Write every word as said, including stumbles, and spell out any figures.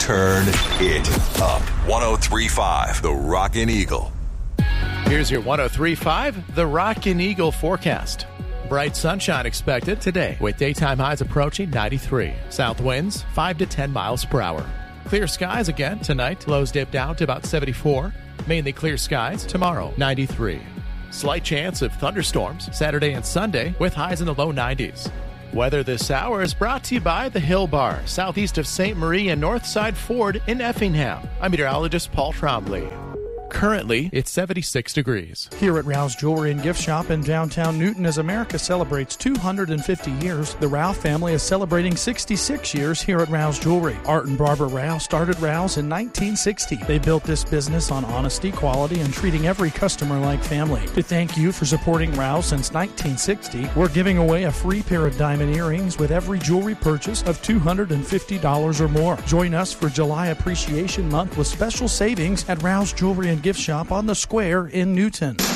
Turn it up. one oh three point five, The Rockin' Eagle. Here's your one oh three point five, The Rockin' Eagle forecast. Bright sunshine expected today with daytime highs approaching ninety-three. South winds five to ten miles per hour. Clear skies again tonight. Lows dip down to about seventy-four. Mainly clear skies tomorrow, ninety-three. Slight chance of thunderstorms Saturday and Sunday with highs in the low nineties. Weather this hour is brought to you by the Hill Bar, southeast of Saint Marie and Northside Ford in Effingham. I'm meteorologist Paul Trombley. Currently, it's seventy-six degrees. Here at Rouse Jewelry and Gift Shop in downtown Newton, as America celebrates two hundred fifty years, the Rouse family is celebrating sixty-six years here at Rouse Jewelry. Art and Barbara Rouse started Rouse in nineteen sixty. They built this business on honesty, quality, and treating every customer like family. To thank you for supporting Rouse since nineteen sixty, we're giving away a free pair of diamond earrings with every jewelry purchase of two hundred fifty dollars or more. Join us for July Appreciation Month with special savings at Rouse Jewelry and Gift Shop on the Square in Newton.